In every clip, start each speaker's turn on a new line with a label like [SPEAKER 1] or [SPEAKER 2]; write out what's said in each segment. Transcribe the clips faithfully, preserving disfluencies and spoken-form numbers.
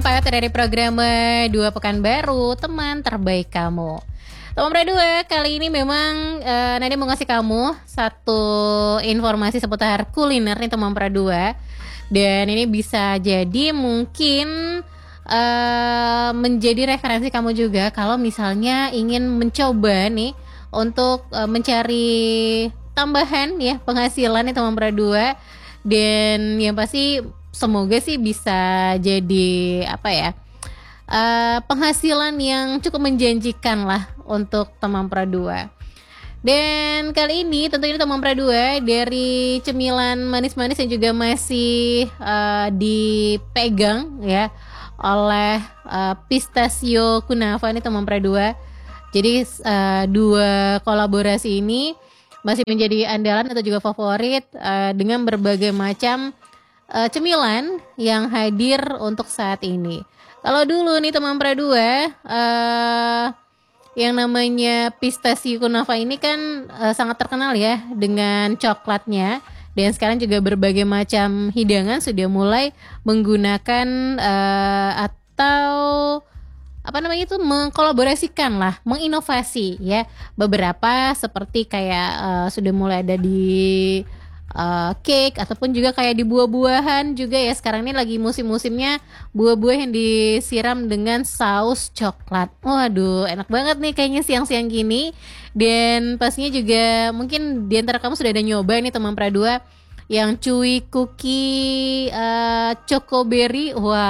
[SPEAKER 1] sampai dari program Dua Pekan Baru, teman terbaik kamu. Teman Pradua, kali ini memang uh, Nadia mau ngasih kamu satu informasi seputar kuliner nih teman Pradua. Dan ini bisa jadi mungkin uh, menjadi referensi kamu juga kalau misalnya ingin mencoba nih untuk uh, mencari tambahan ya penghasilan nih teman Pradua. Dan yang pasti semoga sih bisa jadi apa ya uh, penghasilan yang cukup menjanjikan lah untuk teman Pradua. Dan kali ini tentunya teman Pradua dari cemilan manis-manis yang juga masih uh, dipegang ya oleh uh, Pistachio Kunafa nih teman Pradua. Jadi uh, dua kolaborasi ini masih menjadi andalan atau juga favorit uh, dengan berbagai macam uh, cemilan yang hadir untuk saat ini. Kalau dulu nih teman Pradua, uh, yang namanya Pistachio Kunafa ini kan uh, sangat terkenal ya dengan coklatnya. Dan sekarang juga berbagai macam hidangan sudah mulai menggunakan uh, atau apa namanya itu mengkolaborasikan lah, menginovasi ya beberapa seperti kayak uh, sudah mulai ada di uh, cake ataupun juga kayak di buah-buahan juga ya. Sekarang ini lagi musim-musimnya buah-buah yang disiram dengan saus coklat. Waduh, enak banget nih kayaknya siang-siang gini. Dan pastinya juga mungkin di antara kamu sudah ada nyoba nih teman Pradua yang chewy cookie uh, chocoberry.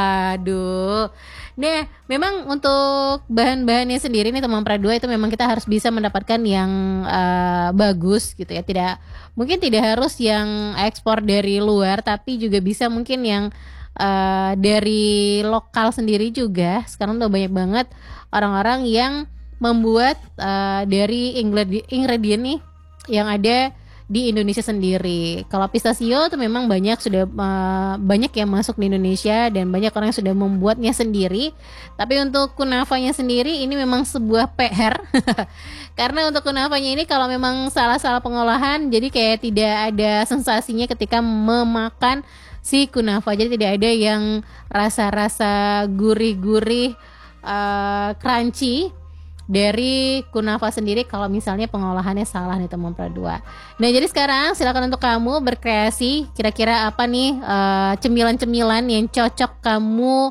[SPEAKER 1] Waduh. Nah, memang untuk bahan-bahannya sendiri nih teman Pradua itu memang kita harus bisa mendapatkan yang uh, bagus gitu ya. Tidak mungkin tidak harus yang ekspor dari luar, tapi juga bisa mungkin yang uh, dari lokal sendiri juga. Sekarang udah banyak banget orang-orang yang membuat uh, dari ingredient, ingredient nih yang ada di Indonesia sendiri. Kalau pistachio itu memang banyak sudah uh, banyak yang masuk di Indonesia dan banyak orang yang sudah membuatnya sendiri. Tapi untuk kunafanya sendiri ini memang sebuah P R. Karena untuk kunafanya ini kalau memang salah-salah pengolahan jadi kayak tidak ada sensasinya ketika memakan si kunafa. Jadi tidak ada yang rasa-rasa gurih-gurih uh, crunchy dari kunafa sendiri kalau misalnya pengolahannya salah nih teman Pradua. Nah jadi sekarang silakan untuk kamu berkreasi kira-kira apa nih uh, cemilan-cemilan yang cocok kamu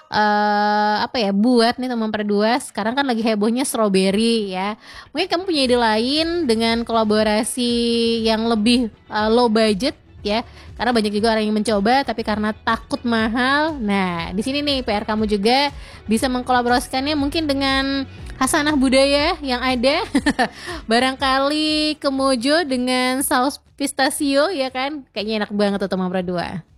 [SPEAKER 1] uh, apa ya buat nih teman Pradua. Sekarang kan lagi hebohnya strawberry ya. Mungkin kamu punya ide lain dengan kolaborasi yang lebih uh, low budget ya, karena banyak juga orang yang mencoba tapi karena takut mahal. Nah di sini nih P R kamu juga bisa mengkolaborasikannya mungkin dengan Hasanah Budaya yang ada. Barangkali Kemojo dengan saus pistachio ya kan, kayaknya enak banget tuh teman Pradua.